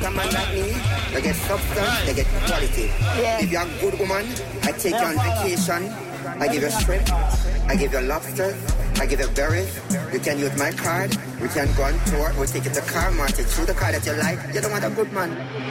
get a man like me, they get substance, they get quality. Yeah. If you're a good woman, I take you on vacation, I give you shrimp, I give you lobsters, I give you berries. You can use my card, we can go on tour, we'll take you to car market, through the car that you like. You don't want a good man.